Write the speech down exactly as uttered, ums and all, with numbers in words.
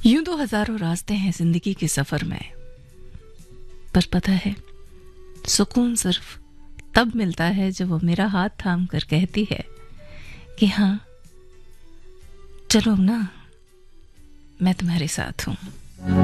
यूं तो हजारों रास्ते हैं जिंदगी के सफर में, पर पता है सुकून सिर्फ तब मिलता है जब वो मेरा हाथ थाम कर कहती है कि हाँ चलो ना, मैं तुम्हारे साथ हूं।